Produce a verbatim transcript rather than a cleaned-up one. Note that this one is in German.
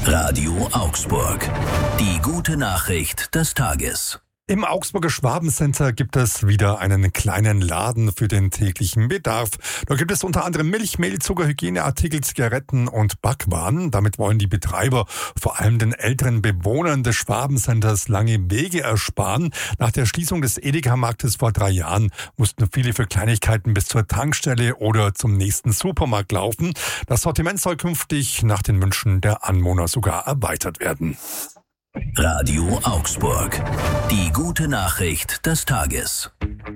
Radio Augsburg. Die gute Nachricht des Tages. Im Augsburger Schwabencenter gibt es wieder einen kleinen Laden für den täglichen Bedarf. Da gibt es unter anderem Milch, Mehl, Zucker, Hygieneartikel, Zigaretten und Backwaren. Damit wollen die Betreiber vor allem den älteren Bewohnern des Schwabencenters lange Wege ersparen. Nach der Schließung des Edeka-Marktes vor drei Jahren mussten viele für Kleinigkeiten bis zur Tankstelle oder zum nächsten Supermarkt laufen. Das Sortiment soll künftig nach den Wünschen der Anwohner sogar erweitert werden. Radio Augsburg. Die gute Nachricht des Tages.